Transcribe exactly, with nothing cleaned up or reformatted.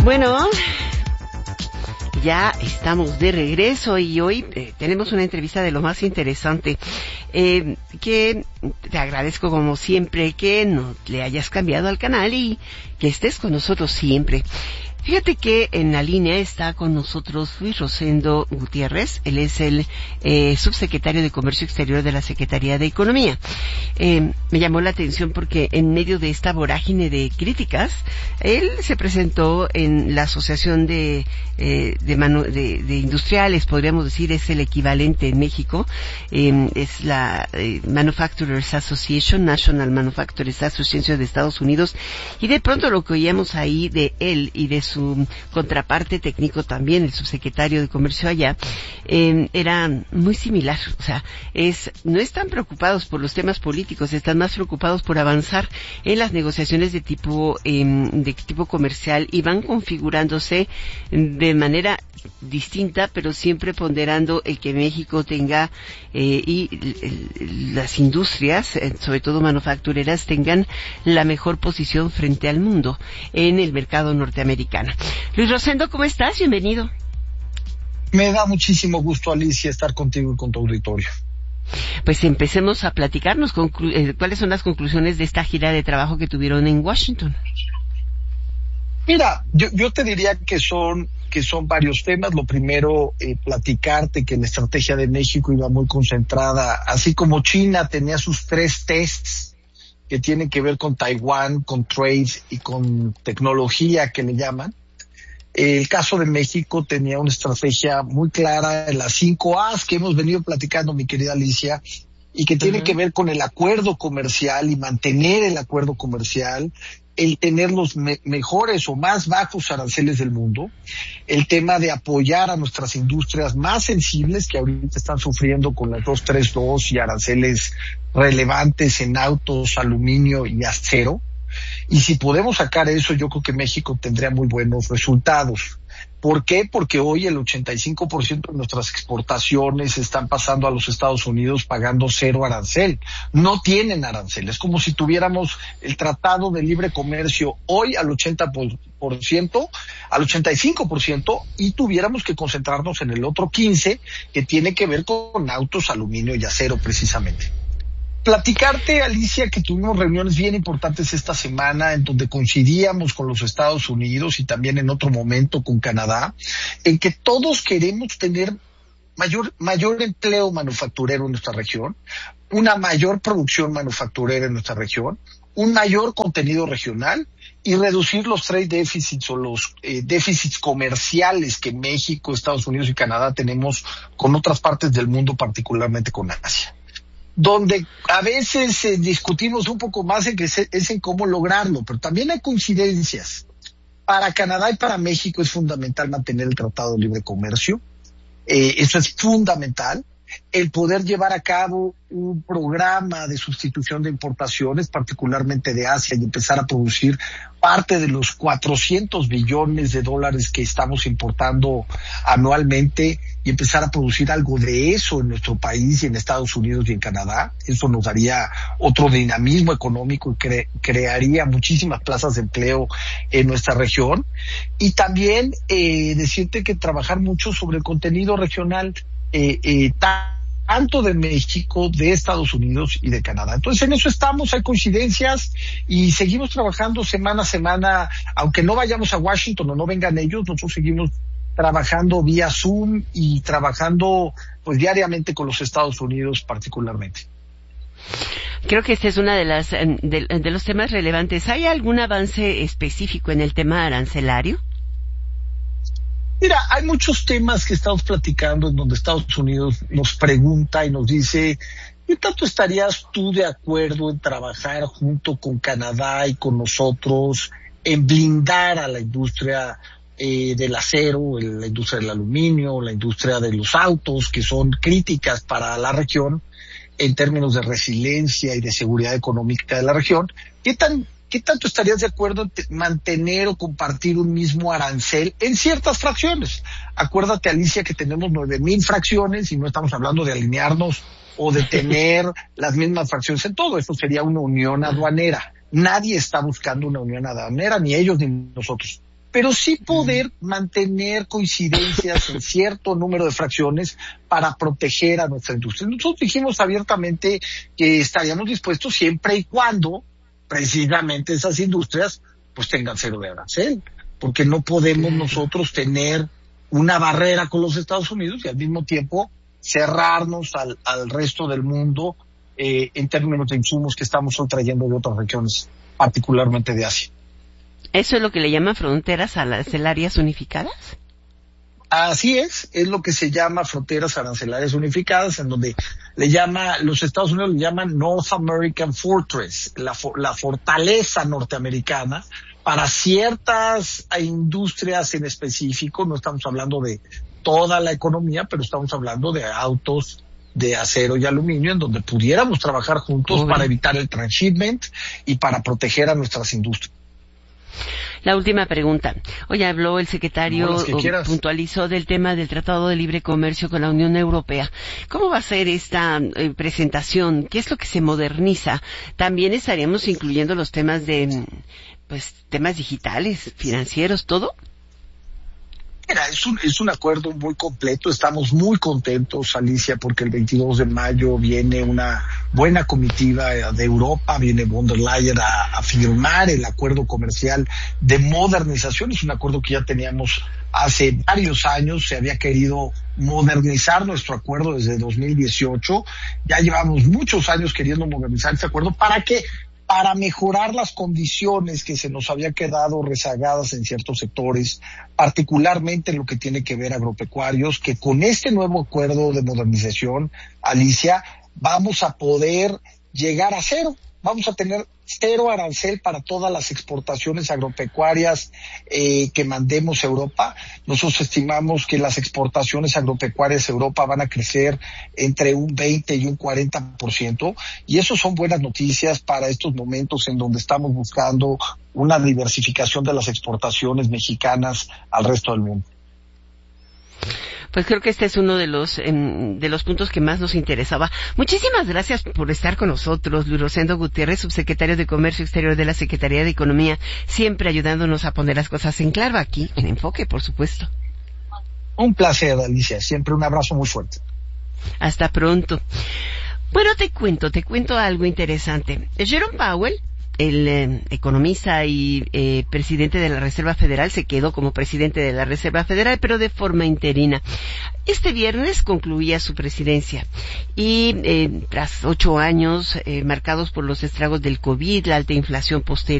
Bueno, ya estamos de regreso y hoy eh, tenemos una entrevista de lo más interesante, eh, que te agradezco como siempre que no le hayas cambiado al canal y que estés con nosotros siempre. Fíjate que en la línea está con nosotros Luis Rosendo Gutiérrez. Él es el eh, subsecretario de Comercio Exterior de la Secretaría de Economía. Eh, me llamó la atención porque en medio de esta vorágine de críticas, él se presentó en la Asociación de eh, de, manu de, de Industriales, podríamos decir, es el equivalente en México. Eh, es la eh, Manufacturers Association, National Manufacturers Association de Estados Unidos, y de pronto lo que oíamos ahí de él y de su su contraparte técnico también, el subsecretario de Comercio allá, eh, era muy similar. O sea, es no están preocupados por los temas políticos, están más preocupados por avanzar en las negociaciones de tipo eh, de tipo comercial, y van configurándose de manera distinta, pero siempre ponderando el que México tenga eh, y el, las industrias, eh, sobre todo manufactureras, tengan la mejor posición frente al mundo en el mercado norteamericano. Luis Rosendo, ¿cómo estás? Bienvenido. Me da muchísimo gusto, Alicia, estar contigo y con tu auditorio. Pues empecemos a platicarnos eh, cuáles son las conclusiones de esta gira de trabajo que tuvieron en Washington. Mira, yo, yo te diría que son que son varios temas. Lo primero, eh, platicarte que la estrategia de México iba muy concentrada, así como China tenía sus tres tests que tienen que ver con Taiwán, con trade y con tecnología, que le llaman. El caso de México tenía una estrategia muy clara en las cinco A's que hemos venido platicando, mi querida Alicia, y que tiene uh-huh. que ver con el acuerdo comercial y mantener el acuerdo comercial, el tener los me mejores o más bajos aranceles del mundo, el tema de apoyar a nuestras industrias más sensibles que ahorita están sufriendo con las dos treinta y dos y aranceles relevantes en autos, aluminio y acero. Y si podemos sacar eso, yo creo que México tendría muy buenos resultados. ¿Por qué? Porque hoy el ochenta y cinco por ciento de nuestras exportaciones están pasando a los Estados Unidos pagando cero arancel. No tienen arancel. Es como si tuviéramos el Tratado de Libre Comercio hoy al ochenta por ciento, al ochenta y cinco por ciento, y tuviéramos que concentrarnos en el otro quince por ciento, que tiene que ver con autos, aluminio y acero precisamente. Platicarte, Alicia, que tuvimos reuniones bien importantes esta semana en donde coincidíamos con los Estados Unidos y también en otro momento con Canadá, en que todos queremos tener mayor, mayor empleo manufacturero en nuestra región, una mayor producción manufacturera en nuestra región, un mayor contenido regional y reducir los trade deficits o los eh, déficits comerciales que México, Estados Unidos y Canadá tenemos con otras partes del mundo, particularmente con Asia. Donde a veces eh, discutimos un poco más en que se, es en cómo lograrlo, pero también hay coincidencias. Para Canadá y para México es fundamental mantener el Tratado de Libre Comercio. Eh, eso es fundamental. El poder llevar a cabo un programa de sustitución de importaciones, particularmente de Asia, y empezar a producir parte de los cuatrocientos billones de dólares que estamos importando anualmente y empezar a producir algo de eso en nuestro país y en Estados Unidos y en Canadá. Eso nos daría otro dinamismo económico y cre crearía muchísimas plazas de empleo en nuestra región. Y también eh, decirte que trabajar mucho sobre el contenido regional, eh, eh, tanto de México, de Estados Unidos y de Canadá. Entonces en eso estamos, hay coincidencias y seguimos trabajando semana a semana, aunque no vayamos a Washington o no vengan ellos, nosotros seguimos trabajando vía Zoom y trabajando pues diariamente con los Estados Unidos particularmente. Creo que este es uno de, las, de, de los temas relevantes. ¿Hay algún avance específico en el tema arancelario? Mira, hay muchos temas que estamos platicando en donde Estados Unidos nos pregunta y nos dice, ¿qué tanto estarías tú de acuerdo en trabajar junto con Canadá y con nosotros en blindar a la industria eh, del acero, la industria del aluminio, la industria de los autos, que son críticas para la región en términos de resiliencia y de seguridad económica de la región? ¿Qué tan ¿Qué tanto estarías de acuerdo en mantener o compartir un mismo arancel en ciertas fracciones? Acuérdate, Alicia, que tenemos nueve mil fracciones y no estamos hablando de alinearnos o de tener las mismas fracciones en todo. Esto sería una unión aduanera. Nadie está buscando una unión aduanera, ni ellos ni nosotros. pero sí poder mantener coincidencias en cierto número de fracciones para proteger a nuestra industria. Nosotros dijimos abiertamente que estaríamos dispuestos siempre y cuando precisamente esas industrias pues tengan cero de arancel, porque no podemos nosotros tener una barrera con los Estados Unidos y al mismo tiempo cerrarnos al, al resto del mundo eh, en términos de insumos que estamos hoy trayendo de otras regiones, particularmente de Asia. ¿Eso es lo que le llaman fronteras arancelarias unificadas? Así es, es lo que se llama fronteras arancelarias unificadas, en donde le llama, los Estados Unidos le llaman North American Fortress, la, la fortaleza norteamericana, para ciertas industrias en específico. No estamos hablando de toda la economía, pero estamos hablando de autos de acero y aluminio, en donde pudiéramos trabajar juntos Obvio. para evitar el transshipment y para proteger a nuestras industrias. La última pregunta. Hoy habló el secretario, no, puntualizó del tema del Tratado de Libre Comercio con la Unión Europea. ¿Cómo va a ser esta eh, presentación? ¿Qué es lo que se moderniza? También estaríamos incluyendo los temas de, pues, temas digitales, financieros, todo. Mira, es un, es un acuerdo muy completo. Estamos muy contentos, Alicia, porque el veintidós de mayo viene una buena comitiva de Europa, viene von der Leyen a, a firmar el acuerdo comercial de modernización. Es un acuerdo que ya teníamos hace varios años, se había querido modernizar nuestro acuerdo desde dos mil dieciocho. Ya llevamos muchos años queriendo modernizar este acuerdo. ¿Para qué? Para mejorar las condiciones que se nos había quedado rezagadas en ciertos sectores, particularmente en lo que tiene que ver agropecuarios, que con este nuevo acuerdo de modernización, Alicia, vamos a poder llegar a cero. Vamos a tener cero arancel para todas las exportaciones agropecuarias eh, que mandemos a Europa. Nosotros estimamos que las exportaciones agropecuarias a Europa van a crecer entre un veinte y un cuarenta por ciento, y eso son buenas noticias para estos momentos en donde estamos buscando una diversificación de las exportaciones mexicanas al resto del mundo. Pues creo que este es uno de los eh, de los puntos que más nos interesaba. Muchísimas gracias por estar con nosotros, Luis Rosendo Gutiérrez, subsecretario de Comercio Exterior de la Secretaría de Economía, siempre ayudándonos a poner las cosas en claro aquí, en Enfoque, por supuesto. Un placer, Alicia. Siempre un abrazo muy fuerte. Hasta pronto. Bueno, te cuento, te cuento algo interesante. Jerome Powell, el eh, economista y eh, presidente de la Reserva Federal, se quedó como presidente de la Reserva Federal, pero de forma interina. Este viernes concluía su presidencia y eh, tras ocho años eh, marcados por los estragos del COVID, la alta inflación posterior,